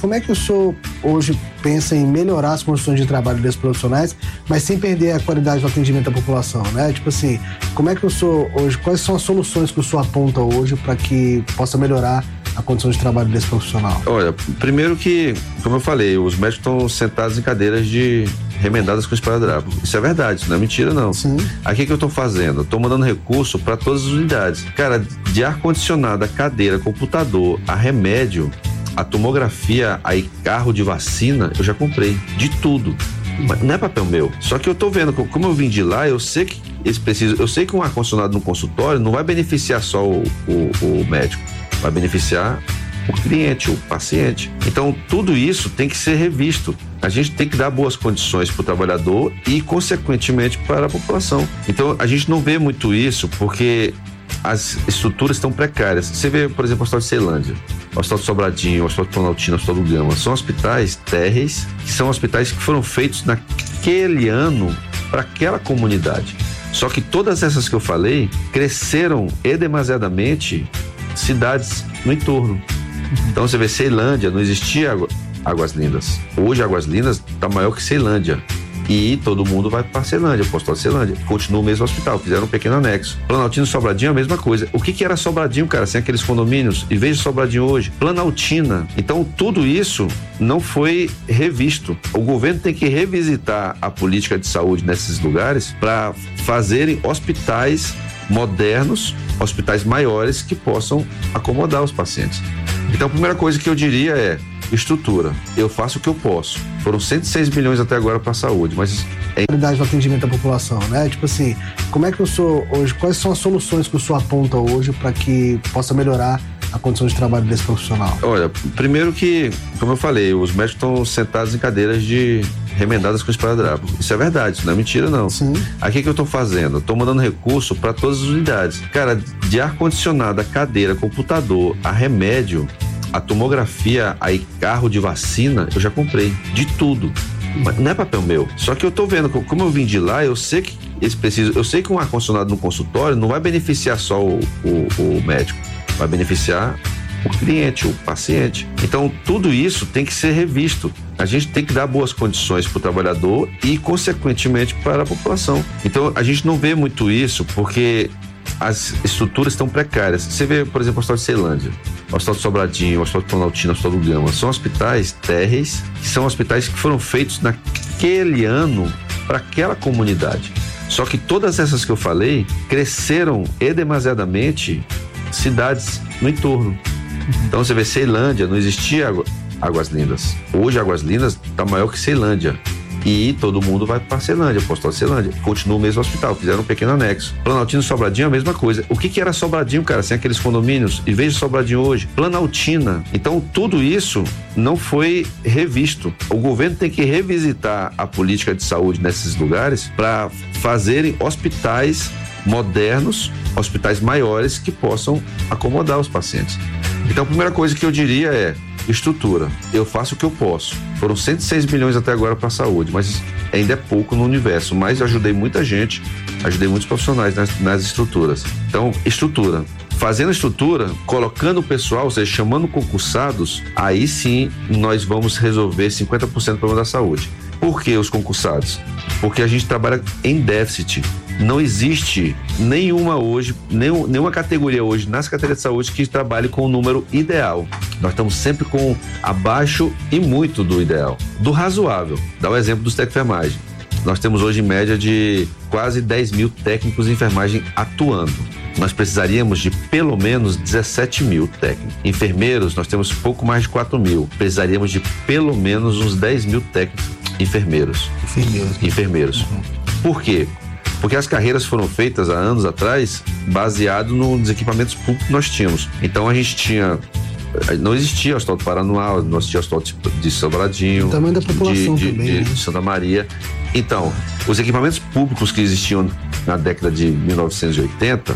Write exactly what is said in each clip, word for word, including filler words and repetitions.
como é que o senhor hoje pensa em melhorar as condições de trabalho desses profissionais, mas sem perder a qualidade do atendimento à população, né? Tipo assim, como é que o senhor hoje, quais são as soluções que o senhor aponta hoje para que possa melhorar a condição de trabalho desse profissional? Olha, primeiro que, como eu falei, os médicos estão sentados em cadeiras de remendadas com esparadrapo. Isso é verdade, isso não é mentira, não. Sim. Aqui que eu estou fazendo? Estou mandando recurso para todas as unidades. Cara, de ar-condicionado, a cadeira, computador, a remédio, a tomografia, aí carro de vacina, eu já comprei. De tudo. Mas não é papel meu. Só que eu tô vendo, como eu vim de lá, eu sei que eles precisam, eu sei que um ar-condicionado no consultório não vai beneficiar só o, o, o médico, vai beneficiar o cliente, o paciente. Então, tudo isso tem que ser revisto. A gente tem que dar boas condições para o trabalhador e, consequentemente, para a população. Então, a gente não vê muito isso porque as estruturas estão precárias. Você vê, por exemplo, o Hospital de Ceilândia, o Hospital de Sobradinho, o Hospital de Planaltina, o Hospital do Gama. São hospitais térreis, que são hospitais que foram feitos naquele ano para aquela comunidade. Só que todas essas que eu falei cresceram e demasiadamente cidades no entorno. Então você vê Ceilândia, não existia Águas Lindas. Hoje Águas Lindas está maior que Ceilândia. E todo mundo vai para Ceilândia, para o Hospital de Ceilândia. Continua o mesmo hospital, fizeram um pequeno anexo. Planaltina e Sobradinho a mesma coisa. O que que era Sobradinho, cara, sem aqueles condomínios? E veja Sobradinho hoje, Planaltina. Então tudo isso não foi revisto. O governo tem que revisitar a política de saúde nesses lugares para fazerem hospitais modernos, hospitais maiores que possam acomodar os pacientes. Então a primeira coisa que eu diria é estrutura. Eu faço o que eu posso. Foram cento e seis milhões até agora para a saúde, mas é... qualidade do atendimento à população, né? Tipo assim, como é que o senhor hoje, quais são as soluções que o senhor aponta hoje para que possa melhorar a condição de trabalho desse profissional? Olha, primeiro que, como eu falei, os médicos estão sentados em cadeiras de remendadas com esparadrapo. Isso é verdade, isso não é mentira, não. Sim. Aqui que eu estou fazendo? Estou mandando recurso para todas as unidades. Cara, de ar-condicionado, a cadeira, computador, a remédio, a tomografia, aí carro de vacina, eu já comprei. De tudo. Mas não é papel meu. Só que eu tô vendo, como eu vim de lá, eu sei que eles precisam, eu sei que um ar-condicionado no consultório não vai beneficiar só o, o, o médico, vai beneficiar o cliente, o paciente. Então, tudo isso tem que ser revisto. A gente tem que dar boas condições para o trabalhador e, consequentemente, para a população. Então, a gente não vê muito isso porque as estruturas estão precárias. Você vê, por exemplo, o Hospital de Ceilândia, o Hospital de Sobradinho, o Hospital de Planaltina, o Hospital do Gama. São hospitais térreis, que são hospitais que foram feitos naquele ano para aquela comunidade. Só que todas essas que eu falei cresceram e demasiadamente cidades no entorno. Então você vê Ceilândia, não existia Águas Lindas. Hoje Águas Lindas está maior que Ceilândia. E todo mundo vai para Ceilândia, para o Hospital de Ceilândia. Continua o mesmo hospital, fizeram um pequeno anexo. Planaltina e Sobradinho a mesma coisa. O que que era Sobradinho, cara, sem aqueles condomínios? E veja Sobradinho hoje, Planaltina. Então tudo isso não foi revisto. O governo tem que revisitar a política de saúde nesses lugares para fazerem hospitais modernos, hospitais maiores que possam acomodar os pacientes. Então a primeira coisa que eu diria é estrutura. Eu faço o que eu posso. Foram cento e seis milhões até agora para a saúde, mas ainda é pouco no universo. Mas eu ajudei muita gente, ajudei muitos profissionais nas, nas estruturas. Então, estrutura. Fazendo estrutura, colocando o pessoal, ou seja, chamando concursados, aí sim nós vamos resolver cinquenta por cento do problema da saúde. Por que os concursados? Porque a gente trabalha em déficit. Não existe nenhuma hoje, nenhum, nenhuma categoria hoje nas categorias de saúde que trabalhe com o número ideal. Nós estamos sempre com abaixo e muito do ideal, do razoável. Dá o exemplo dos técnicos de enfermagem. Nós temos hoje em média de quase dez mil técnicos de enfermagem atuando. Nós precisaríamos de pelo menos dezessete mil técnicos. Enfermeiros, nós temos pouco mais de quatro mil. Precisaríamos de pelo menos uns dez mil técnicos enfermeiros. Enfermeiros. Enfermeiros. Uhum. Por quê? Porque as carreiras foram feitas há anos atrás baseado nos equipamentos públicos que nós tínhamos. Então a gente tinha... Não existia o Hospital do Paraná, não existia o Hospital de Sobradinho, o tamanho da população de, também, de, né? de Santa Maria. Então, os equipamentos públicos que existiam na década de mil novecentos e oitenta,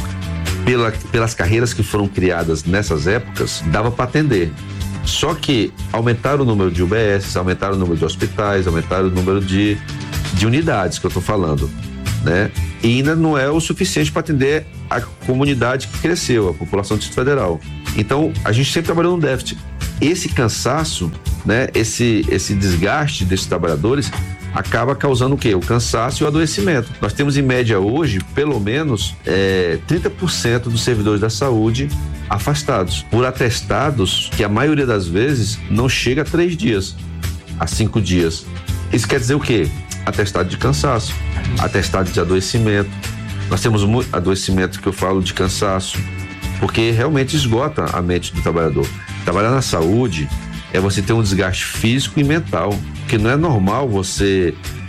pela, pelas carreiras que foram criadas nessas épocas, dava para atender. Só que aumentaram o número de U B S, aumentaram o número de hospitais, aumentaram o número de, de unidades que eu estou falando, né? E ainda não é o suficiente para atender a comunidade que cresceu, a população do Distrito Federal. Então, a gente sempre trabalhou no déficit. esse cansaço, né, esse, esse desgaste desses trabalhadores acaba causando o quê? O cansaço e o adoecimento. Nós temos em média hoje, pelo menos, é, trinta por cento dos servidores da saúde afastados por atestados que a maioria das vezes não chega a três dias, a cinco dias. Isso quer dizer o quê? Atestado de cansaço, atestado de adoecimento. Nós temos muito adoecimento que eu falo de cansaço, porque realmente esgota a mente do trabalhador. Trabalhar na saúde é você ter um desgaste físico e mental, porque não é normal você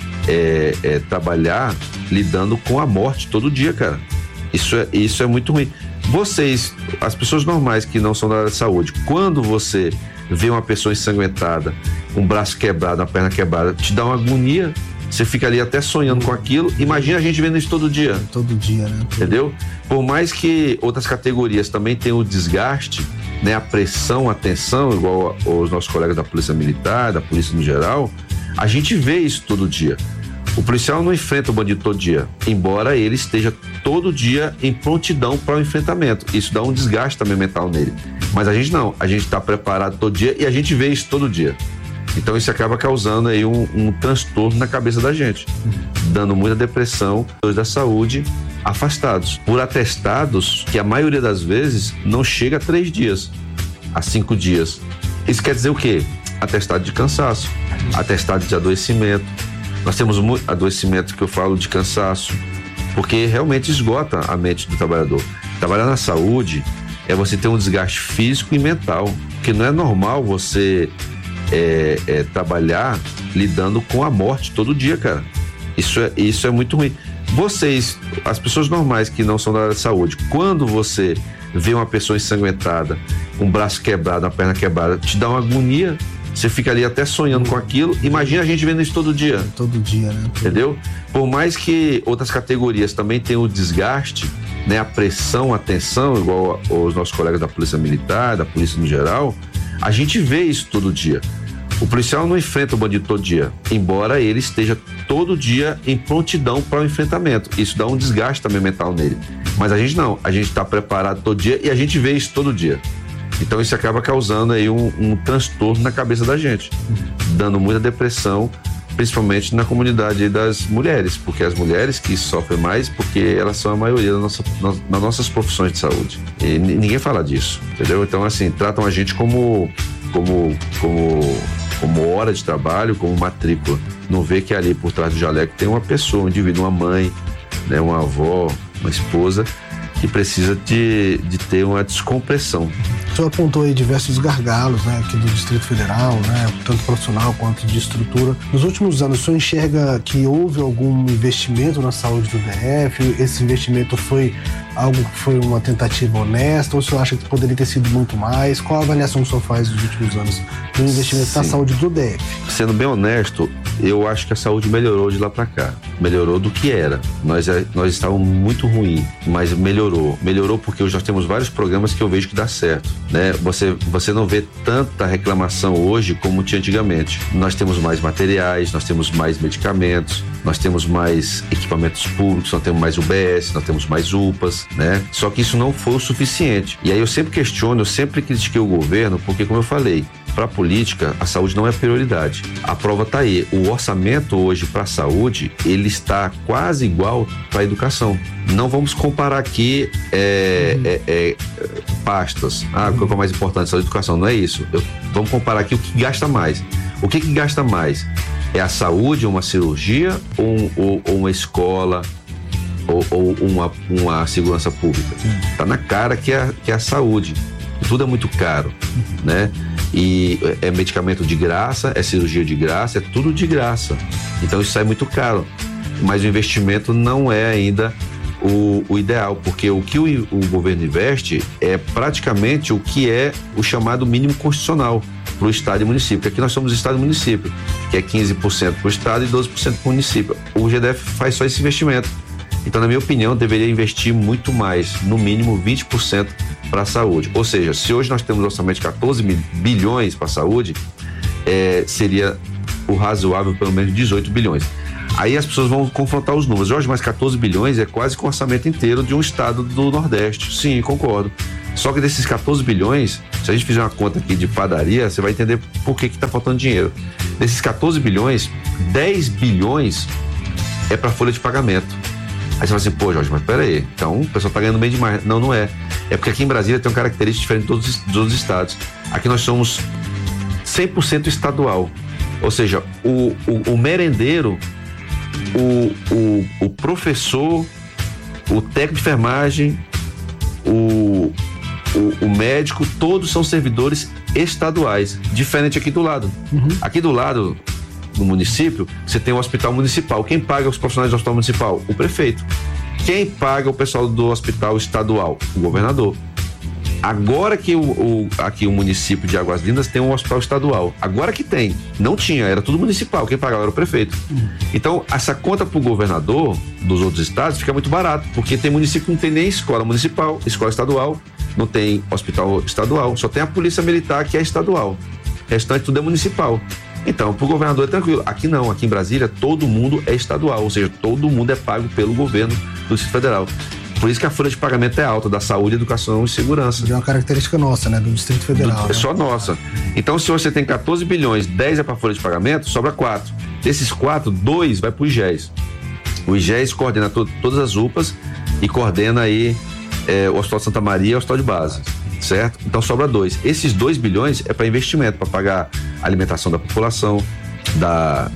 é, é, trabalhar lidando com a morte todo dia, cara. Isso é, isso é muito ruim. Vocês, as pessoas normais que não são da área de saúde, quando você vê uma pessoa ensanguentada, um braço quebrado, uma perna quebrada, te dá uma agonia, você fica ali até sonhando com aquilo. Imagina a gente vendo isso todo dia. Todo dia, né? Entendeu? Por mais que outras categorias também tenham o desgaste, né, a pressão, a tensão, igual os nossos colegas da Polícia Militar, da Polícia no geral, a gente vê isso todo dia. O policial não enfrenta o bandido todo dia, embora ele esteja todo dia em prontidão para o enfrentamento. Isso dá um desgaste também mental nele. Mas a gente não, a gente está preparado todo dia e a gente vê isso todo dia. Então isso acaba causando aí um, um transtorno na cabeça da gente, dando muita depressão, da saúde afastados por atestados que a maioria das vezes não chega a três dias, a cinco dias. Isso quer dizer o quê? Atestado de cansaço, atestado de adoecimento. Nós temos muito adoecimento que eu falo de cansaço, porque realmente esgota a mente do trabalhador. Trabalhar na saúde é você ter um desgaste físico e mental, porque não é normal você é, é, trabalhar lidando com a morte todo dia, cara. Isso é, isso é muito ruim. Vocês, as pessoas normais que não são da área de saúde, quando você vê uma pessoa ensanguentada, um braço quebrado, uma perna quebrada, te dá uma agonia, você fica ali até sonhando com aquilo. Imagina a gente vendo isso todo dia. Todo dia, né? Entendeu? Por mais que outras categorias também tenham o desgaste, né, a pressão, a tensão, igual os nossos colegas da Polícia Militar, da Polícia no geral, a gente vê isso todo dia. O policial não enfrenta o bandido todo dia, embora ele esteja todo dia em prontidão para o enfrentamento. Isso dá um desgaste também mental nele. Mas a gente não, a gente está preparado todo dia e a gente vê isso todo dia. Então isso acaba causando aí um, um transtorno na cabeça da gente, dando muita depressão, principalmente na comunidade das mulheres, porque as mulheres que sofrem mais, porque elas são a maioria da nossa, nas nossas profissões de saúde. E ninguém fala disso, entendeu? Então, assim, tratam a gente como, como, como, como hora de trabalho, como matrícula. Não vê que ali por trás do jaleco tem uma pessoa, um indivíduo, uma mãe, né, uma avó, uma esposa, que precisa de, de ter uma descompressão. O senhor apontou aí diversos gargalos, né, aqui do Distrito Federal, né, tanto profissional quanto de estrutura. Nos últimos anos, o senhor enxerga que houve algum investimento na saúde do D F? Esse investimento foi algo que foi uma tentativa honesta ou o senhor acha que poderia ter sido muito mais? Qual a avaliação que o senhor faz nos últimos anos do investimento Sim. na saúde do D F? Sendo bem honesto, eu acho que a saúde melhorou de lá para cá. Melhorou do que era. Nós, nós estávamos muito ruim, mas melhorou. Melhorou porque hoje nós temos vários programas que eu vejo que dá certo, né? Você, você não vê tanta reclamação hoje como tinha antigamente. Nós temos mais materiais, nós temos mais medicamentos, nós temos mais equipamentos públicos, nós temos mais U B S, nós temos mais U P As, né? Só que isso não foi o suficiente. E aí eu sempre questiono, eu sempre critiquei o governo, porque, como eu falei, para a política, a saúde não é prioridade. A prova está aí. O orçamento hoje para a saúde, ele está quase igual para a educação. Não vamos comparar aqui é, é, é, pastas. Ah, qual é o mais importante? A educação. Não é isso. Eu, vamos comparar aqui o que gasta mais. O que, que gasta mais? É a saúde, uma cirurgia ou, ou, ou uma escola ou, ou uma, uma segurança pública? Está na cara que é, que é a saúde. Tudo é muito caro, né? E é medicamento de graça, é cirurgia de graça, é tudo de graça. Então isso sai muito caro. Mas o investimento não é ainda o, o ideal, porque o que o, o governo investe é praticamente o que é o chamado mínimo constitucional para o Estado e município. Aqui nós somos Estado e município, que é quinze por cento para o Estado e doze por cento para o município. O G D F faz só esse investimento. Então, na minha opinião, deveria investir muito mais, no mínimo vinte por cento para a saúde. Ou seja, se hoje nós temos um orçamento de quatorze bilhões para a saúde, é, seria o razoável pelo menos dezoito bilhões. Aí as pessoas vão confrontar os números. Jorge, mas quatorze bilhões é quase que o orçamento inteiro de um estado do Nordeste. Sim, concordo. Só que desses quatorze bilhões, se a gente fizer uma conta aqui de padaria, você vai entender por que que tá faltando dinheiro. Desses quatorze bilhões, dez bilhões é para folha de pagamento. Aí você fala assim, pô, Jorge, mas peraí, então o pessoal tá ganhando bem demais. Não, não é. É porque aqui em Brasília tem uma característica diferente de todos os outros estados. Aqui nós somos cem por cento estadual. Ou seja, o, o, o merendeiro, o, o, o professor, o técnico de enfermagem, o, o, o médico, todos são servidores estaduais. Diferente aqui do lado. Uhum. Aqui do lado, no município, você tem o hospital municipal. Quem paga os profissionais do hospital municipal? O prefeito. Quem paga o pessoal do hospital estadual? O governador. Agora que o, o, aqui o município de Águas Lindas tem um hospital estadual. Agora que tem. Não tinha, era tudo municipal. Quem pagava era o prefeito. Uhum. Então, essa conta pro governador dos outros estados fica muito barato, porque tem município que não tem nem escola municipal, escola estadual, não tem hospital estadual, só tem a polícia militar que é estadual. O restante tudo é municipal. Então, pro governador é tranquilo. Aqui não, aqui em Brasília todo mundo é estadual, ou seja, todo mundo é pago pelo governo do Distrito Federal. Por isso que a folha de pagamento é alta, da saúde, educação e segurança. É uma característica nossa, né, do Distrito Federal. É né? só nossa. Então, se você tem quatorze bilhões, dez é para folha de pagamento, sobra quatro. Desses quatro, dois vai pro I G E S. O I G E S coordena to- todas as U P As e coordena aí é, o Hospital Santa Maria e o Hospital de Base. Certo? Então sobra dois. Esses dois bilhões é para investimento, para pagar a alimentação da população, da,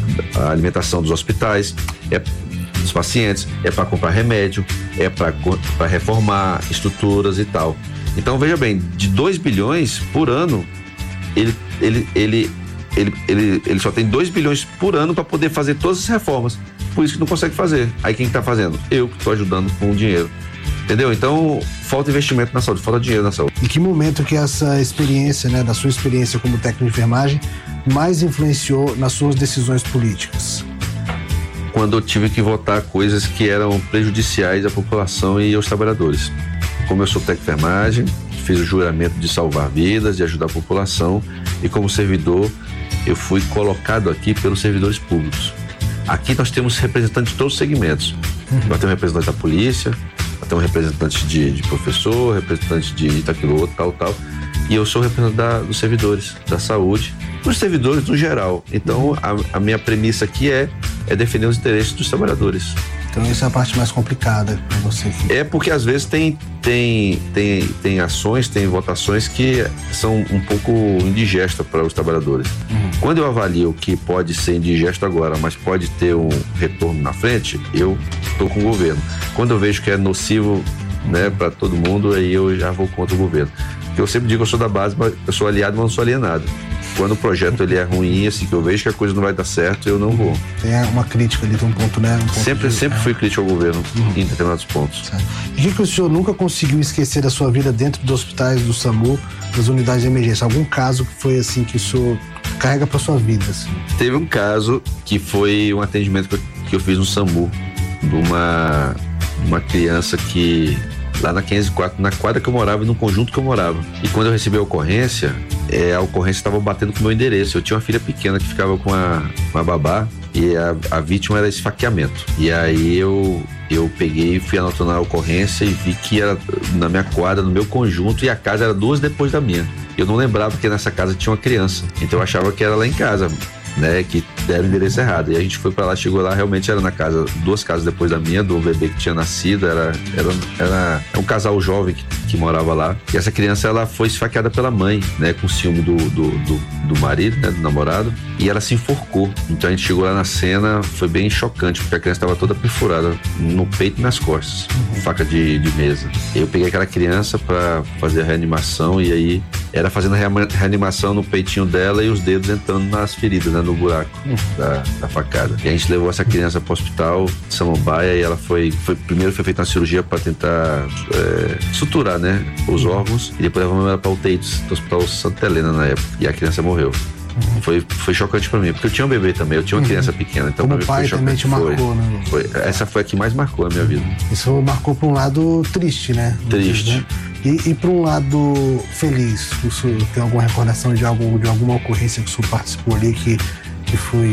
da alimentação dos hospitais, é dos pacientes, é para comprar remédio, é para reformar estruturas e tal. Então veja bem, de dois bilhões por ano, ele, ele, ele, ele, ele, ele só tem dois bilhões por ano para poder fazer todas as reformas. Por isso que não consegue fazer. Aí quem está fazendo? Eu que estou ajudando com o dinheiro. Entendeu? Então, falta investimento na saúde, falta dinheiro na saúde. Em que momento que essa experiência, né, da sua experiência como técnico de enfermagem, mais influenciou nas suas decisões políticas? Quando eu tive que votar coisas que eram prejudiciais à população e aos trabalhadores. Como eu sou técnico de enfermagem, fiz o juramento de salvar vidas, de ajudar a população, e como servidor, eu fui colocado aqui pelos servidores públicos. Aqui nós temos representantes de todos os segmentos. Uhum. Nós temos um representante da polícia, tem um representante de, de professor, representante de daquilo outro, tal, tal. E eu sou representante da, dos servidores da saúde, dos servidores no geral. Então, a, a minha premissa aqui é, é defender os interesses dos trabalhadores. Então, essa é a parte mais complicada para você. É porque, às vezes, tem, tem, tem, tem ações, tem votações que são um pouco indigestas para os trabalhadores. Uhum. Quando eu avalio que pode ser indigesto agora, mas pode ter um retorno na frente, eu estou com o governo. Quando eu vejo que é nocivo, né, para todo mundo, aí eu já vou contra o governo. Eu sempre digo que eu sou da base, mas eu sou aliado, mas não sou alienado. Quando o projeto ele é ruim, assim, que eu vejo que a coisa não vai dar certo, eu não vou. Tem uma crítica ali, tem um ponto, né? Um ponto sempre de... sempre é. fui crítico ao governo uhum. em determinados pontos. Certo. E o que, que o senhor nunca conseguiu esquecer da sua vida dentro dos hospitais, do SAMU, das unidades de emergência? Algum caso que foi assim, que o senhor carrega pra sua vida? Assim? Teve um caso que foi um atendimento que eu, que eu fiz no SAMU, de uma, uma criança que... lá na quinhentos e quatro, na quadra que eu morava e no conjunto que eu morava. E quando eu recebi a ocorrência, é, a ocorrência estava batendo com o meu endereço. Eu tinha uma filha pequena que ficava com a, com a babá e a, a vítima era esfaqueamento. E aí eu, eu peguei e fui anotando a ocorrência e vi que era na minha quadra, no meu conjunto, e a casa era duas depois da minha. Eu não lembrava que nessa casa tinha uma criança. Então eu achava que era lá em casa, né, que deram o endereço errado. E a gente foi pra lá, chegou lá, realmente era na casa, duas casas depois da minha, do bebê que tinha nascido, era, era, era um casal jovem que, que morava lá. E essa criança, ela foi esfaqueada pela mãe, né, com ciúme do, do, do, do marido, né, do namorado, e ela se enforcou. Então a gente chegou lá na cena, foi bem chocante, porque a criança estava toda perfurada no peito e nas costas, uhum. faca de, de mesa. E eu peguei aquela criança pra fazer a reanimação, e aí era fazendo a reanimação no peitinho dela e os dedos entrando nas feridas, né, no buraco uhum. da, da facada. E a gente levou essa criança para o hospital de Samambaia e ela foi, foi primeiro foi feita uma cirurgia para tentar é, suturar, né, os órgãos, e depois levamos ela para o U T I do Hospital Santa Helena na época, e a criança morreu. Uhum. Foi, foi chocante pra mim, porque eu tinha um bebê também, eu tinha uma uhum. criança pequena, então como pai também te marcou, foi, né? Foi, essa foi a que mais marcou a minha vida. Isso marcou pra um lado triste, né? Triste. Né? E, e pra um lado feliz, o senhor tem alguma recordação de, algum, de alguma ocorrência que o senhor participou ali que, que foi...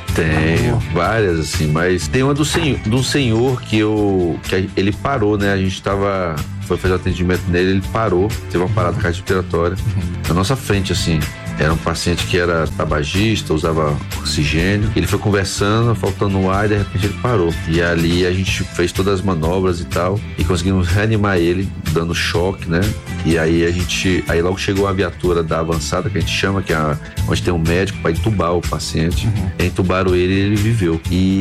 Tenho várias, assim, mas tem uma do senhor, do senhor que eu, que ele parou, né? A gente tava foi fazer o atendimento nele, ele parou, teve uma parada cardiorrespiratória, na nossa frente, assim. Era um paciente que era tabagista, usava oxigênio. Ele foi conversando, faltando ar, e de repente ele parou. E ali a gente fez todas as manobras e tal, e conseguimos reanimar ele, dando choque, né? E aí a gente, aí logo chegou a viatura da avançada, que a gente chama, que é a, onde tem um médico para entubar o paciente. Uhum. E entubaram ele e ele viveu.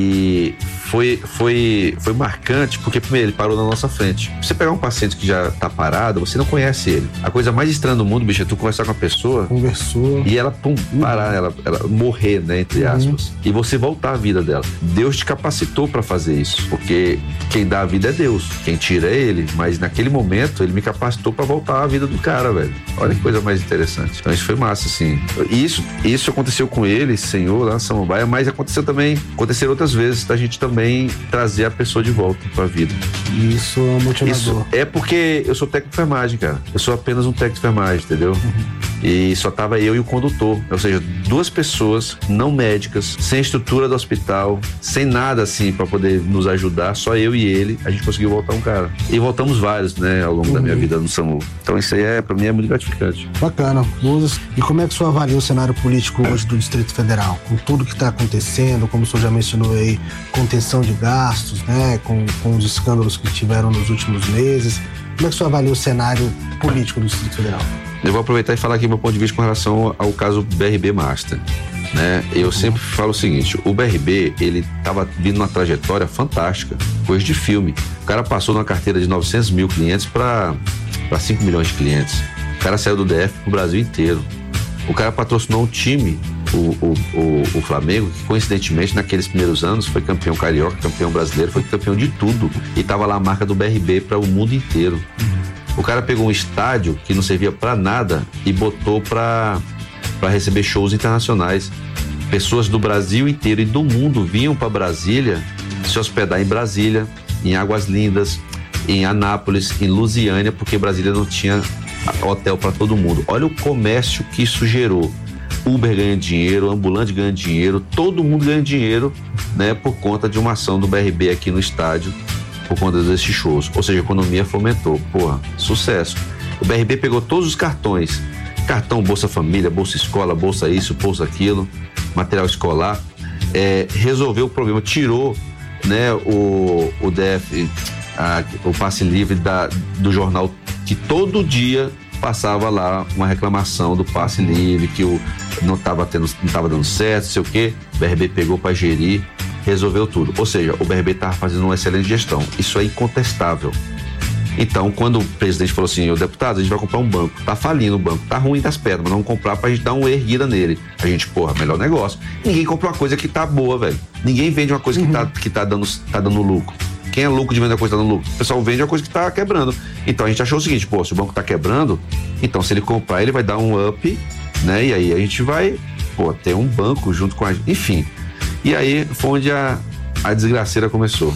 E foi, foi, foi marcante, porque primeiro ele parou na nossa frente. Você pegar um paciente que já tá parado, você não conhece ele. A coisa mais estranha do mundo, bicho, é tu conversar com a pessoa. Conversou. E ela, pum, parar, ela, ela morrer, né, entre aspas. Uhum. E você voltar à vida dela. Deus te capacitou pra fazer isso, porque quem dá a vida é Deus, quem tira é Ele. Mas naquele momento, Ele me capacitou pra voltar à vida do cara, velho. Olha que coisa mais interessante. Então isso foi massa, assim. Isso, isso aconteceu com ele, Senhor, lá na Samambaia, mas aconteceu também, aconteceram outras vezes, da gente também trazer a pessoa de volta pra vida. Isso é motivador. Isso é porque eu sou técnico de enfermagem, cara. Eu sou apenas um técnico de enfermagem, entendeu? Uhum. E só tava eu e o condutor, ou seja, duas pessoas não médicas, sem estrutura do hospital, sem nada assim pra poder nos ajudar, só eu e ele, a gente conseguiu voltar um cara. E voltamos vários, né, ao longo uhum. da minha vida no SAMU. Então isso aí é, pra mim, é muito gratificante. Bacana. E como é que o senhor avalia o cenário político hoje do Distrito Federal? Com tudo que tá acontecendo, como o senhor já mencionou aí, contenção de gastos, né, com, com os escândalos que tiveram nos últimos meses. Como é que o senhor avalia o cenário político do Distrito Federal? Eu vou aproveitar e falar aqui meu ponto de vista com relação ao caso B R B Master, né? Eu uhum. sempre falo o seguinte, o B R B, ele tava vindo numa trajetória fantástica, coisa de filme. O cara passou numa carteira de novecentos mil clientes para cinco milhões de clientes. O cara saiu do D F pro Brasil inteiro. O cara patrocinou um time, o, o, o, o Flamengo, que coincidentemente naqueles primeiros anos foi campeão carioca, campeão brasileiro, foi campeão de tudo. E tava lá a marca do B R B para o mundo inteiro. Uhum. O cara pegou um estádio que não servia pra nada e botou pra, pra receber shows internacionais. Pessoas do Brasil inteiro e do mundo vinham pra Brasília se hospedar em Brasília, em Águas Lindas, em Anápolis, em Lusiânia, porque Brasília não tinha hotel pra todo mundo. Olha o comércio que isso gerou. Uber ganha dinheiro, ambulante ganha dinheiro, todo mundo ganha dinheiro, né, por conta de uma ação do B R B aqui no estádio, por conta desses shows, ou seja, a economia fomentou, porra, sucesso. O B R B pegou todos os cartões, cartão Bolsa Família, Bolsa Escola, Bolsa isso, Bolsa aquilo, material escolar, é, resolveu o problema, tirou, né, o, o D F, a, o passe livre da, do jornal, que todo dia passava lá uma reclamação do passe livre, que o, não estava tendo, não estava dando certo, sei o quê, o B R B pegou para gerir, resolveu tudo. Ou seja, o B R B estava fazendo uma excelente gestão. Isso é incontestável. Então, quando o presidente falou assim, o deputado, a gente vai comprar um banco, tá falindo o banco, tá ruim das pernas, mas vamos comprar pra gente dar uma erguida nele. A gente, porra, melhor negócio. Ninguém compra uma coisa que tá boa, velho. Ninguém vende uma coisa uhum. que, tá, que tá, dando, tá dando lucro. Quem é lucro de vender uma coisa que tá dando lucro? O pessoal vende uma coisa que tá quebrando. Então, a gente achou o seguinte, pô, se o banco tá quebrando, então se ele comprar, ele vai dar um up, né? E aí a gente vai, pô, ter um banco junto com a gente. Enfim. E aí foi onde a, a desgraceira começou.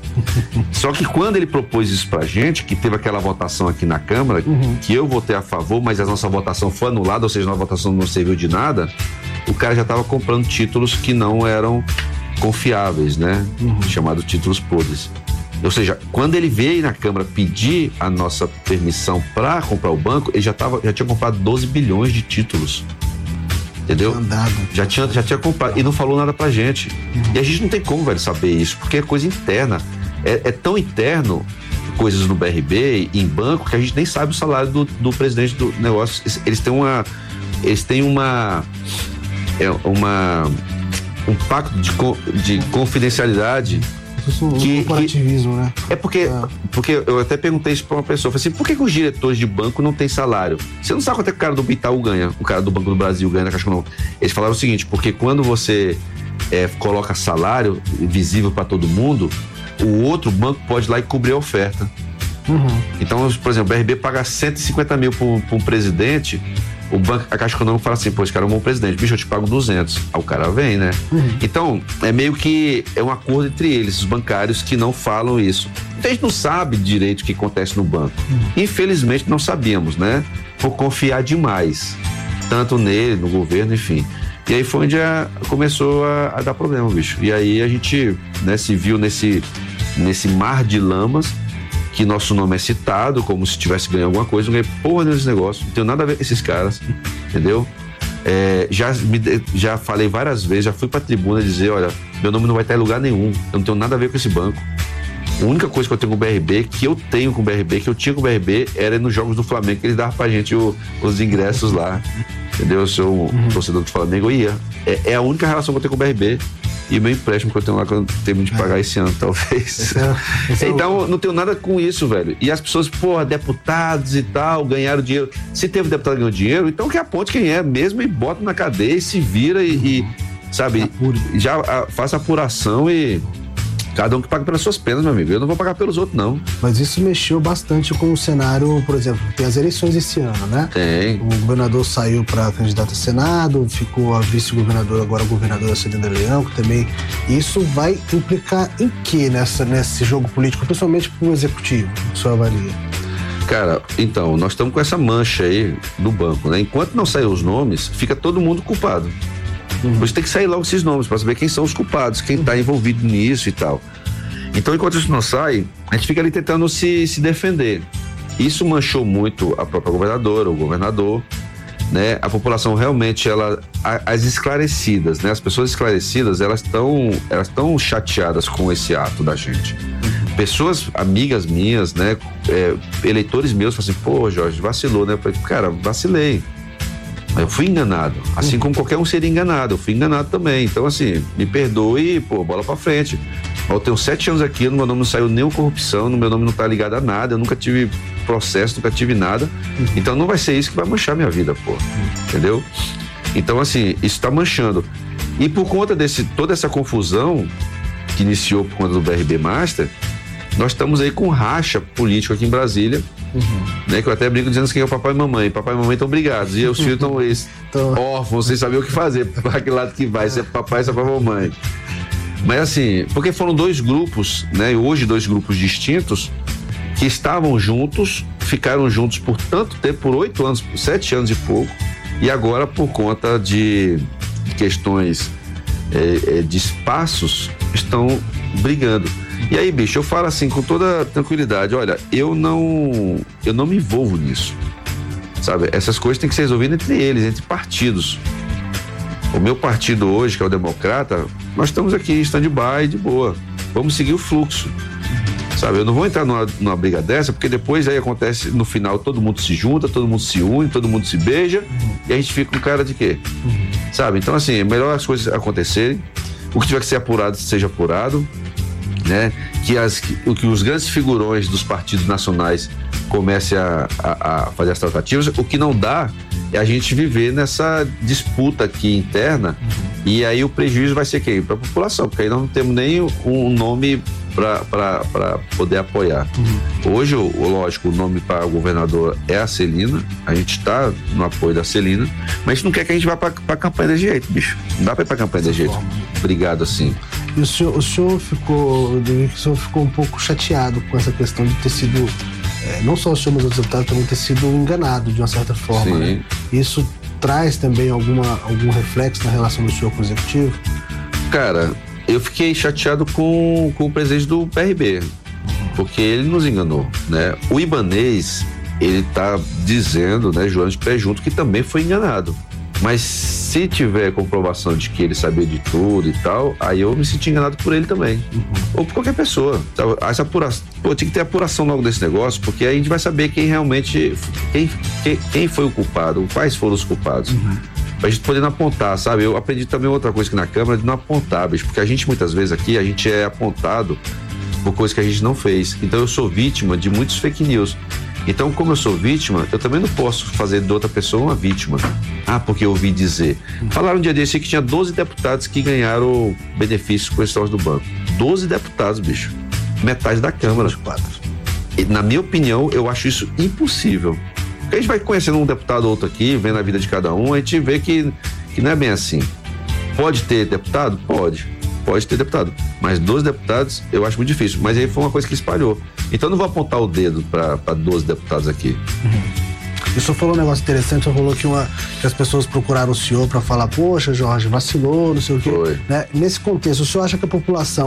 Só que quando ele propôs isso pra gente, que teve aquela votação aqui na Câmara, uhum. que eu votei a favor, mas a nossa votação foi anulada, ou seja, a votação não serviu de nada, o cara já estava comprando títulos que não eram confiáveis, né? Uhum. Chamados títulos podres. Ou seja, quando ele veio na Câmara pedir a nossa permissão para comprar o banco, ele já, tava, já tinha comprado doze bilhões de títulos. Entendeu? Andado. Já tinha, já tinha comprado e não falou nada pra gente. Uhum. E a gente não tem como, velho, saber isso, porque é coisa interna. É, é tão interno coisas no B R B, em banco, que a gente nem sabe o salário do, do presidente do negócio. Eles têm uma. Eles têm uma. É, uma um pacto de, de confidencialidade. Isso é um corporativismo, né? É porque, é. porque eu até perguntei isso pra uma pessoa, falei assim, por que, que os diretores de banco não têm salário? Você não sabe quanto é que o cara do Itaú ganha, o cara do Banco do Brasil ganha na Caixa Econômica. Eles falaram o seguinte, porque quando você é, coloca salário visível para todo mundo, o outro banco pode ir lá e cobrir a oferta. Uhum. Então, por exemplo, o B R B paga cento e cinquenta mil para um presidente, o banco, a Caixa Econômica fala assim, pô, esse cara é um bom presidente, bicho, eu te pago duzentos. Aí o cara vem, né? Uhum. Então, é meio que é um acordo entre eles, os bancários, que não falam isso. Então, a gente não sabe direito o que acontece no banco. Uhum. Infelizmente, não sabíamos, né? Por confiar demais, tanto nele, no governo, enfim. E aí foi onde a, começou a, a dar problema, bicho. E aí a gente, né, se viu nesse, nesse mar de lamas, que nosso nome é citado como se tivesse ganho alguma coisa. Não ganhei porra nesse negócio, não tenho nada a ver com esses caras, entendeu? É, já, me, já falei várias vezes, já fui pra tribuna dizer, olha, meu nome não vai estar em lugar nenhum, eu não tenho nada a ver com esse banco. A única coisa que eu tenho com o B R B, que eu tenho com o B R B, que eu tinha com o B R B, era nos jogos do Flamengo, que eles davam pra gente o, os ingressos lá, entendeu? Eu sou um uhum. torcedor do Flamengo, eu ia. É, é a única relação que eu tenho com o B R B e o meu empréstimo que eu tenho lá, que eu tenho de pagar é. esse ano, talvez. Esse é, esse é então, o... não tenho nada com isso, velho. E as pessoas, porra, deputados e tal, ganharam dinheiro. Se teve deputado que ganhou dinheiro, então que aponte quem é mesmo e bota na cadeia e se vira e, uhum. e sabe, Apure. já a, faça apuração e... Cada um que paga pelas suas penas, meu amigo. Eu não vou pagar pelos outros, não. Mas isso mexeu bastante com o cenário, por exemplo, tem as eleições esse ano, né? Tem. O governador saiu para candidato a Senado, ficou a vice-governador, agora a governadora Celina Leão, que também... Isso vai implicar em quê nessa, nesse jogo político, principalmente para o executivo, que o senhor avalia? Cara, então, nós estamos com essa mancha aí do banco, né? Enquanto não sair os nomes, fica todo mundo culpado. Uhum. Você tem que sair logo esses nomes para saber quem são os culpados, quem está envolvido nisso e tal. Então, enquanto isso não sai, a gente fica ali tentando se, se defender. Isso manchou muito a própria governadora, o governador, né? A população realmente, ela, as esclarecidas, né? As pessoas esclarecidas, elas estão elas estão chateadas com esse ato da gente. Pessoas, amigas minhas, né? É, eleitores meus, falam assim, pô, Jorge, vacilou, né? Eu falei, cara, vacilei. Eu fui enganado, assim uhum. como qualquer um seria enganado, eu fui enganado também. Então, assim, me perdoe e, pô, bola pra frente. Eu tenho sete anos aqui, no meu nome não saiu nenhuma corrupção, no meu nome não tá ligado a nada, eu nunca tive processo, nunca tive nada. Uhum. Então não vai ser isso que vai manchar minha vida, pô. Uhum. Entendeu? Então, assim, isso tá manchando. E por conta desse, toda essa confusão que iniciou por conta do B R B Master, nós estamos aí com racha político aqui em Brasília. Uhum. Né, que eu até brinco dizendo que é o papai e mamãe. Papai e mamãe estão brigados e os filhos estão então... órfãos, sem saber o que fazer, para que lado que vai, se é papai, se é papai ou mamãe. Mas assim, porque foram dois grupos, né? Hoje dois grupos distintos que estavam juntos, ficaram juntos por tanto tempo, por oito anos, por sete anos e pouco, e agora por conta de questões é, é, de espaços estão brigando. E aí, bicho, eu falo assim com toda tranquilidade, olha, eu não eu não me envolvo nisso, sabe? Essas coisas têm que ser resolvidas entre eles, entre partidos. O meu partido hoje, que é o Democrata, nós estamos aqui em stand-by, de boa. Vamos seguir o fluxo, sabe? Eu não vou entrar numa, numa briga dessa, porque depois aí acontece, no final, todo mundo se junta, todo mundo se une, todo mundo se beija, uhum. e a gente fica com cara de quê? Uhum. Sabe? Então, assim, é melhor as coisas acontecerem, o que tiver que ser apurado, seja apurado, né? Que, as, que, que os grandes figurões dos partidos nacionais comecem a, a, a fazer as tratativas. O que não dá é a gente viver nessa disputa aqui interna, uhum. e aí o prejuízo vai ser quem? Para a população, porque aí nós não temos nem um nome para poder apoiar. Uhum. Hoje, o, lógico, o nome para o governador é a Celina, a gente está no apoio da Celina, mas a gente não quer que a gente vá para a campanha desse jeito, bicho. Não dá para ir para a campanha desse jeito. Obrigado, assim. E o senhor, o senhor ficou, o senhor ficou um pouco chateado com essa questão de ter sido, é, não só o senhor, mas outros deputados também ter sido enganado de uma certa forma, Sim. né? Isso traz também alguma, algum reflexo na relação do senhor com o executivo? Cara, eu fiquei chateado com, com o presidente do P R B, porque ele nos enganou, né? O Ibanez, ele tá dizendo, né, jurando de pé junto, que também foi enganado. Mas se tiver comprovação de que ele sabia de tudo e tal, aí eu me senti enganado por ele também. Uhum. Ou por qualquer pessoa. Essa apuração, pô, tinha que ter apuração logo desse negócio, porque aí a gente vai saber quem realmente, quem, quem, quem foi o culpado, quais foram os culpados. Uhum. Pra gente poder não apontar, sabe? Eu aprendi também outra coisa aqui na Câmara, de não apontar, bicho, porque a gente muitas vezes aqui, a gente é apontado por coisas que a gente não fez. Então eu sou vítima de muitos fake news. Então, como eu sou vítima, eu também não posso fazer de outra pessoa uma vítima. Ah, porque eu ouvi dizer. Falaram um dia desse que tinha doze deputados que ganharam benefícios com esse troço do banco. doze deputados, bicho. Metade da Câmara. E, na minha opinião, eu acho isso impossível. Porque a gente vai conhecendo um deputado ou outro aqui, vendo a vida de cada um, a gente vê que, que não é bem assim. Pode ter deputado? Pode. Pode ter deputado. Mas doze deputados, eu acho muito difícil. Mas aí foi uma coisa que espalhou. Então eu não vou apontar o dedo para doze deputados aqui. Uhum. O senhor falou um negócio interessante, o senhor falou que, uma, que as pessoas procuraram o senhor para falar, poxa, Jorge, vacilou, não sei o quê. Né? Nesse contexto, o senhor acha que a população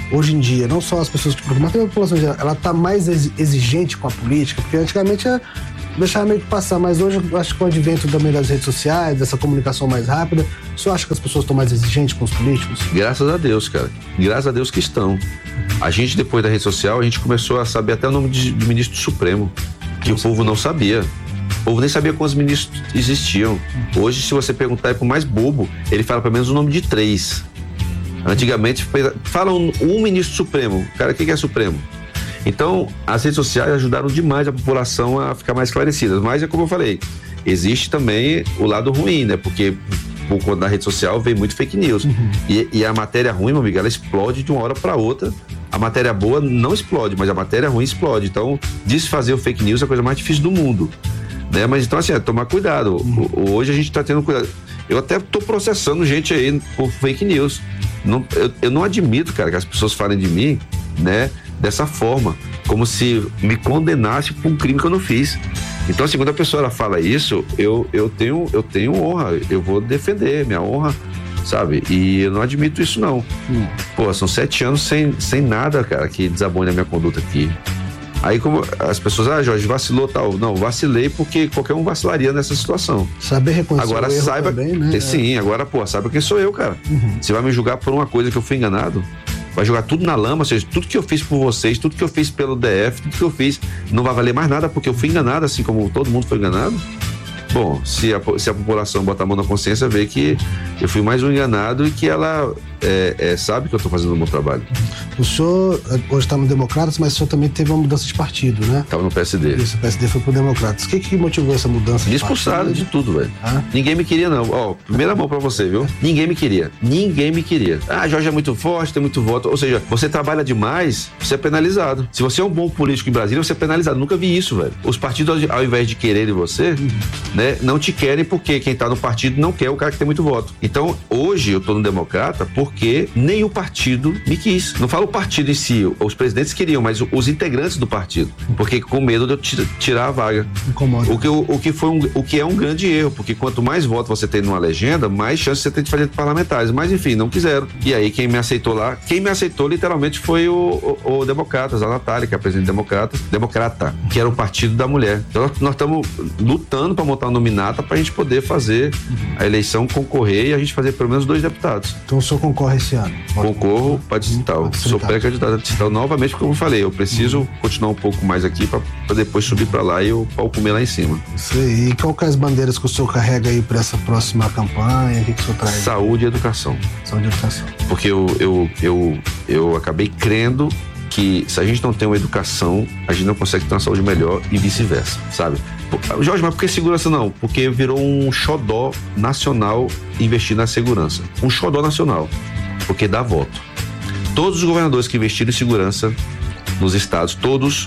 hoje em dia, não só as pessoas que procuram, mas também a população em geral, ela está mais exigente com a política? Porque antigamente é deixar meio que passar, mas hoje eu acho que com o advento também das redes sociais, dessa comunicação mais rápida, o senhor acha que as pessoas estão mais exigentes com os políticos? Graças a Deus, cara. Graças a Deus que estão. A gente, depois da rede social, a gente começou a saber até o nome de, de ministro supremo, que o povo não sabia. O povo nem sabia quantos ministros existiam. Hoje, se você perguntar pro mais bobo, ele fala pelo menos o nome de três. Antigamente, fala um, um ministro supremo. Cara, o que é supremo? Então, as redes sociais ajudaram demais a população a ficar mais esclarecida. Mas é como eu falei, existe também o lado ruim, né? Porque por conta da rede social vem muito fake news. Uhum. E, e a matéria ruim, meu amigo, ela explode de uma hora para outra. A matéria boa não explode, mas a matéria ruim explode. Então, desfazer o fake news é a coisa mais difícil do mundo. Né? Mas então, assim, é tomar cuidado. Uhum. Hoje a gente tá tendo cuidado. Eu até tô processando gente aí por fake news. Não, eu, eu não admito, cara, que as pessoas falem de mim, né? Dessa forma, como se me condenasse por um crime que eu não fiz. Então, assim, quando a pessoa ela fala isso, eu, eu, tenho, eu tenho honra, eu vou defender minha honra, sabe? E eu não admito isso, não. Hum. Pô, são sete anos sem, sem nada, cara, que desabone a minha conduta aqui. Aí, como as pessoas, ah, Jorge, vacilou tal. Não, vacilei porque qualquer um vacilaria nessa situação. Saber reconhecer agora, o erro saiba, também, né? Sim, agora, pô, saiba quem sou eu, cara. Uhum. Você vai me julgar por uma coisa que eu fui enganado? Vai jogar tudo na lama, ou seja, tudo que eu fiz por vocês, tudo que eu fiz pelo D F, tudo que eu fiz não vai valer mais nada porque eu fui enganado, assim como todo mundo foi enganado. Bom, se a, se a população botar a mão na consciência, vê que eu fui mais um enganado e que ela é, é, sabe que eu estou fazendo o meu trabalho. O senhor hoje está no Democratas, mas o senhor também teve uma mudança de partido, né? Estava no P S D. Isso, o P S D foi pro Democratas. O que que motivou essa mudança? Me expulsaram de tudo, velho. Ah? Ninguém me queria, não. Ó, primeira mão pra você, viu? Ninguém me queria. Ninguém me queria. Ah, Jorge é muito forte, tem muito voto. Ou seja, você trabalha demais, você é penalizado. Se você é um bom político em Brasília, você é penalizado. Nunca vi isso, velho. Os partidos, ao invés de quererem você, uhum. né, não te querem porque quem tá no partido não quer o cara que tem muito voto. Então, hoje eu tô no Democrata porque nem o partido me quis. Não falo o partido em si, os presidentes queriam, mas os integrantes do partido. Porque com medo de eu tirar a vaga. Incomoda. O que, o, o, que foi um, o que é um grande erro, porque quanto mais votos você tem numa legenda, mais chance você tem de fazer parlamentares. Mas enfim, não quiseram. E aí quem me aceitou lá, quem me aceitou literalmente foi o, o, o Democratas, a Natália, que é a presidente Democrata, Democrata, que era o partido da mulher. Então nós estamos lutando para montar uma nominata para a gente poder fazer a eleição, concorrer e a gente fazer pelo menos dois deputados. Então o senhor concorre esse ano? Concorro para distrital. Sou pré-candidato a distrital novamente, como eu falei, eu preciso uhum. continuar um pouco mais aqui para depois subir para lá e o pau comer lá em cima. Isso aí. E qual que é as bandeiras que o senhor carrega aí para essa próxima campanha? O que, que o senhor traz? Saúde e educação. Saúde e educação. Porque eu, eu, eu, eu acabei crendo que se a gente não tem uma educação, a gente não consegue ter uma saúde melhor e vice-versa, sabe? Jorge, mas por que segurança não? Porque virou um xodó nacional investir na segurança. Um xodó nacional. Porque dá voto. Todos os governadores que investiram em segurança nos estados, todos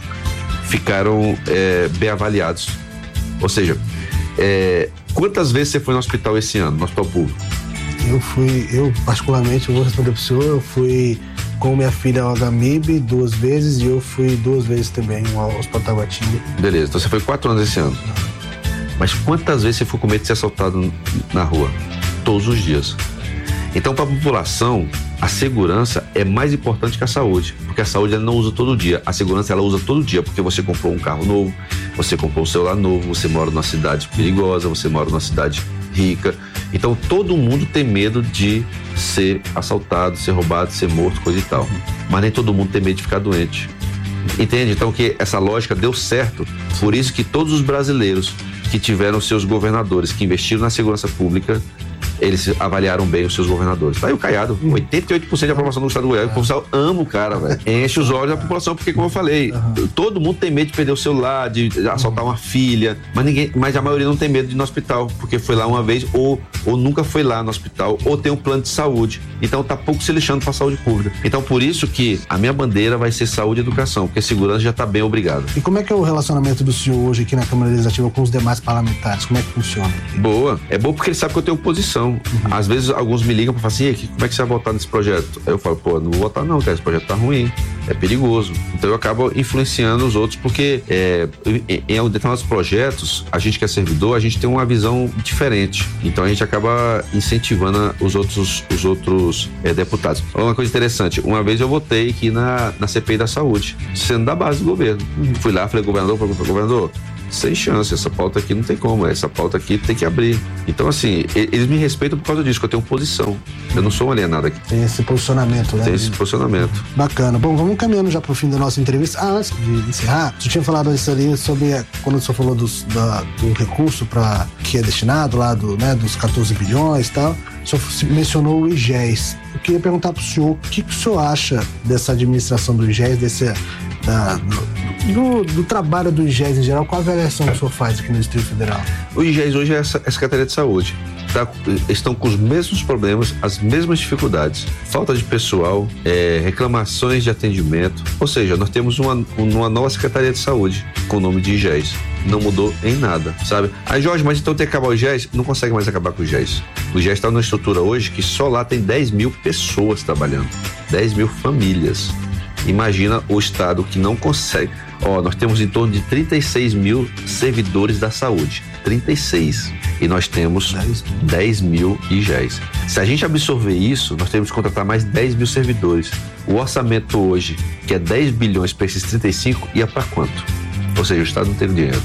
ficaram é, bem avaliados. Ou seja, é, quantas vezes você foi no hospital esse ano, no hospital público? Eu fui, eu particularmente, eu vou responder pro senhor, eu fui com minha filha ao H M I B duas vezes e eu fui duas vezes também ao Hospital Taguatinga. Beleza, então você foi quatro anos esse ano. Mas quantas vezes você foi com medo de ser assaltado na rua? Todos os dias. Então, para a população, a segurança é mais importante que a saúde, porque a saúde ela não usa todo dia, a segurança ela usa todo dia, porque você comprou um carro novo, você comprou um celular novo, você mora numa cidade perigosa, você mora numa cidade rica. Então, todo mundo tem medo de ser assaltado, ser roubado, ser morto, coisa e tal. Mas nem todo mundo tem medo de ficar doente. Entende? Então, que essa lógica deu certo. Por isso que todos os brasileiros que tiveram seus governadores, que investiram na segurança pública, eles avaliaram bem os seus governadores. Tá aí o Caiado, oitenta e oito por cento de aprovação do estado do Goiás. O pessoal ama o cara, velho. Enche os olhos da população, porque como eu falei, uhum. todo mundo tem medo de perder o celular, de assaltar uma filha, mas ninguém, mas a maioria não tem medo de ir no hospital, porque foi lá uma vez, ou, ou nunca foi lá no hospital, ou tem um plano de saúde. Então tá pouco se lixando pra saúde pública. Então por isso que a minha bandeira vai ser saúde e educação, porque segurança já tá bem, obrigado. E como é que é o relacionamento do senhor hoje aqui na Câmara Legislativa com os demais parlamentares? Como é que funciona? Boa. É bom porque ele sabe que eu tenho oposição. Então, uhum. às vezes alguns me ligam para falar assim, como é que você vai votar nesse projeto? Aí eu falo, pô, não vou votar não, cara, esse projeto tá ruim, é perigoso. Então eu acabo influenciando os outros, porque é, em, em determinados projetos, a gente que é servidor, a gente tem uma visão diferente. Então a gente acaba incentivando os outros, os outros é, deputados. Uma coisa interessante, uma vez eu votei aqui na, na C P I da saúde, sendo da base do governo. Uhum. Fui lá, falei, governador, governador, sem chance, essa pauta aqui não tem como, essa pauta aqui tem que abrir. Então, assim, eles me respeitam por causa disso, que eu tenho posição. Eu não sou um alienado aqui. Tem esse posicionamento, né? Tem esse posicionamento. Bacana. Bom, vamos caminhando já pro fim da nossa entrevista. Ah, antes de encerrar, você tinha falado isso ali sobre, quando o senhor falou dos, da, do recurso pra, que é destinado lá, do, né, dos quatorze bilhões e tal. O senhor mencionou o I G E S. Eu queria perguntar pro senhor, o que, que o senhor acha dessa administração do I G E S, desse... Da, do, do, do trabalho do I G E S em geral, qual a avaliação que o senhor faz aqui no Distrito Federal? O I G E S hoje é a Secretaria de Saúde. Tá, estão com os mesmos problemas, as mesmas dificuldades, falta de pessoal, é, reclamações de atendimento. Ou seja, nós temos uma, uma nova Secretaria de Saúde com o nome de I G E S. Não mudou em nada, sabe? Aí, Jorge, mas então tem que acabar o I G E S? Não consegue mais acabar com o I G E S. O I G E S está numa estrutura hoje que só lá tem dez mil pessoas trabalhando, dez mil famílias. Imagina o estado que não consegue. Ó, nós temos em torno de trinta e seis mil servidores da saúde. trinta e seis. E nós temos dez mil I G E S. Se a gente absorver isso, nós temos que contratar mais dez mil servidores. O orçamento hoje, que é dez bilhões para esses trinta e cinco, ia para quanto? Ou seja, o estado não tem dinheiro.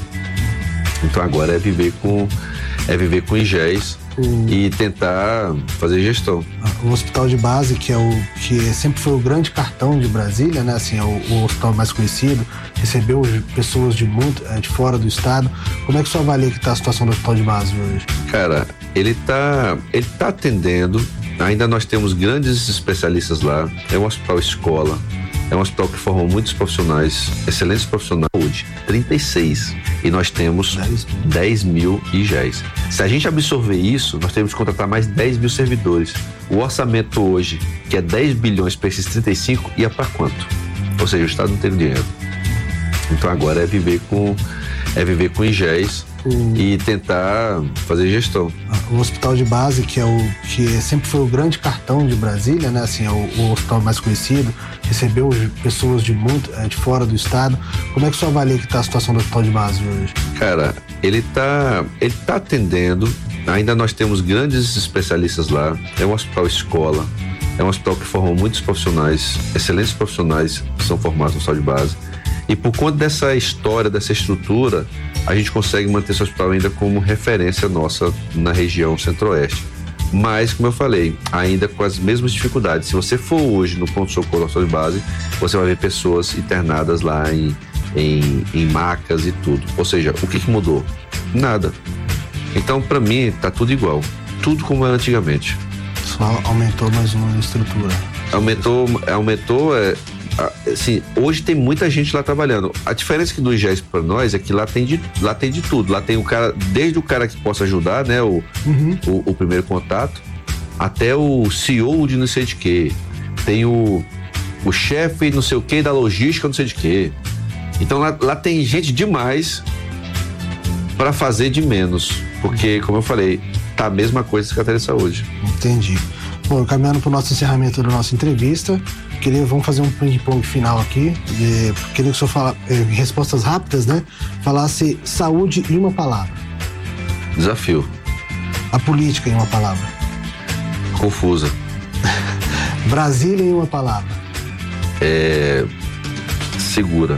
Então agora é viver com, é viver com I G E S. O... e tentar fazer gestão. O hospital de base, que é o que sempre foi o grande cartão de Brasília, né? Assim, é o, o hospital mais conhecido, recebeu pessoas de muito de fora do estado. Como é que o senhor avalia que está a situação do hospital de base hoje? Cara, ele está ele tá atendendo. Ainda nós temos grandes especialistas lá. É um hospital escola. É um hospital que forma muitos profissionais, excelentes profissionais de saúde, trinta e seis. E nós temos dez mil I G E S. Se a gente absorver isso, nós temos que contratar mais dez mil servidores. O orçamento hoje, que é dez bilhões para esses trinta e cinco, ia para quanto? Ou seja, o estado não tem dinheiro. Então agora é viver com, é viver com I G E S. O... e tentar fazer gestão. O hospital de base, que é o que sempre foi o grande cartão de Brasília, né? Assim, é o, o hospital mais conhecido, recebeu pessoas de muito de fora do estado. Como é que o senhor avalia que está a situação do hospital de base hoje? Cara, ele está ele tá atendendo. Ainda nós temos grandes especialistas lá. É um hospital escola. É um hospital que forma muitos profissionais, excelentes profissionais que são formados no hospital de base. E por conta dessa história, dessa estrutura, a gente consegue manter esse hospital ainda como referência nossa na região centro-oeste. Mas, como eu falei, ainda com as mesmas dificuldades. Se você for hoje no ponto-socorro do hospital de base, você vai ver pessoas internadas lá em, em, em macas e tudo. Ou seja, o que, que mudou? Nada. Então, para mim, tá tudo igual. Tudo como era antigamente. Só aumentou mais uma estrutura. Aumentou, aumentou... É, assim, hoje tem muita gente lá trabalhando. A diferença que do I G E S para nós é que lá tem, de, lá tem de tudo. Lá tem o cara, desde o cara que possa ajudar, né? O, uhum. o, o primeiro contato, até o C E O de não sei de quê. Tem o, o chefe não sei o quê da logística não sei de quê. Então lá, lá tem gente demais para fazer de menos. Porque, como eu falei, tá a mesma coisa da Secretaria de Saúde. Entendi. Bom, caminhando para o nosso encerramento da nossa entrevista, queria, vamos fazer um ping-pong final aqui. É, queria que o senhor falasse, é, respostas rápidas, né? Falasse saúde em uma palavra. Desafio. A política em uma palavra. Confusa. Brasília em uma palavra. É... segura.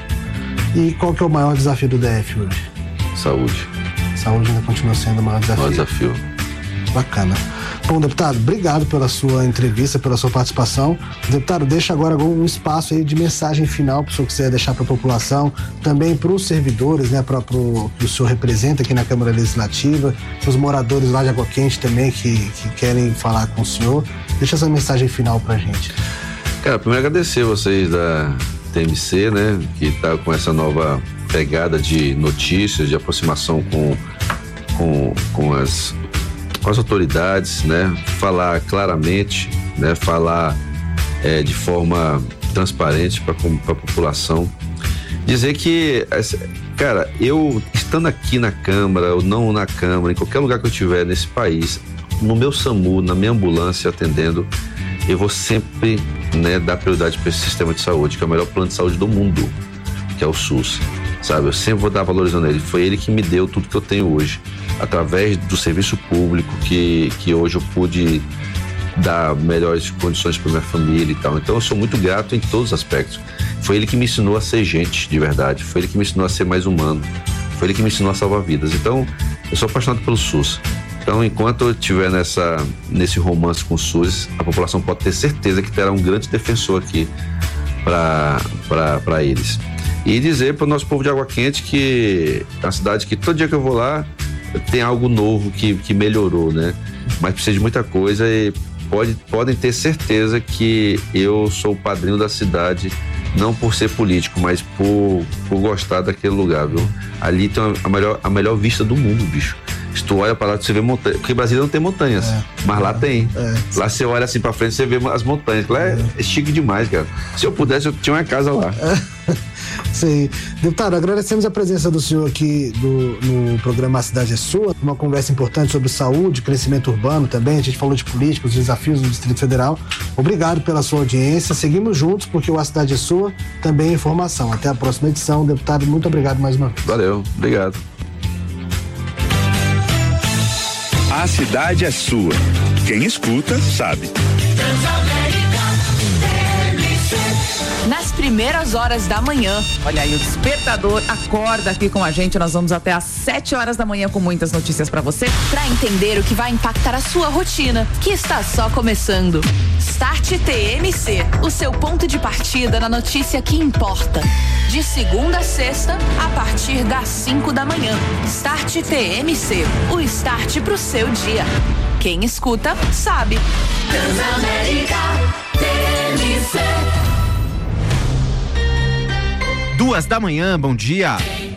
E qual que é o maior desafio do D F hoje? Saúde. Saúde ainda continua sendo o maior desafio. Maior desafio. Bacana. Bom, deputado, obrigado pela sua entrevista, pela sua participação. Deputado, deixa agora um espaço aí de mensagem final para o senhor que quiser deixar para a população, também para os servidores, né, para o que o senhor representa aqui na Câmara Legislativa, para os moradores lá de Água Quente também que, que querem falar com o senhor. Deixa essa mensagem final para a gente. Cara, primeiro agradecer vocês da T M C, né, que está com essa nova pegada de notícias, de aproximação com, com, com as com as autoridades, né? Falar claramente, né? Falar é, de forma transparente para a população. Dizer que, cara, eu estando aqui na Câmara ou não na Câmara, em qualquer lugar que eu estiver nesse país, no meu SAMU, na minha ambulância atendendo, eu vou sempre, né, dar prioridade para esse sistema de saúde, que é o melhor plano de saúde do mundo, que é o SUS, sabe? Eu sempre vou dar valorização nele. Foi ele que me deu tudo que eu tenho hoje, através do serviço público, que, que hoje eu pude dar melhores condições para minha família e tal. Então eu sou muito grato em todos os aspectos. Foi ele que me ensinou a ser gente de verdade, foi ele que me ensinou a ser mais humano, foi ele que me ensinou a salvar vidas. Então eu sou apaixonado pelo SUS. Então, enquanto eu estiver nessa, nesse romance com o SUS, a população pode ter certeza que terá um grande defensor aqui para eles. E dizer para o nosso povo de Água Quente que é uma cidade que todo dia que eu vou lá tem algo novo que, que melhorou, né? Mas precisa de muita coisa e pode, podem ter certeza que eu sou o padrinho da cidade, não por ser político, mas por, por gostar daquele lugar, viu? Ali tem a melhor, a melhor vista do mundo, bicho. Se tu olha para lá, você vê montanha, porque Brasília não tem montanhas, é, mas lá é, tem. É. Lá você olha assim para frente, você vê as montanhas. Lá é, é chique demais, cara. Se eu pudesse, eu tinha uma casa lá. É. Sim. Deputado, agradecemos a presença do senhor aqui do, no programa A Cidade é Sua, uma conversa importante sobre saúde, crescimento urbano também. A gente falou de política, os desafios do Distrito Federal. Obrigado pela sua audiência. Seguimos juntos, porque o A Cidade é Sua também é informação. Até a próxima edição. Deputado, muito obrigado mais uma vez. Valeu, obrigado. A cidade é sua. Quem escuta, sabe. Nas primeiras horas da manhã. Olha aí, o Despertador acorda aqui com a gente. Nós vamos até às sete horas da manhã com muitas notícias pra você. Pra entender o que vai impactar a sua rotina, que está só começando. Start T M C, o seu ponto de partida na notícia que importa. De segunda a sexta, a partir das cinco da manhã. Start T M C, o start pro seu dia. Quem escuta, sabe. Transamérica T M C. Duas da manhã, bom dia.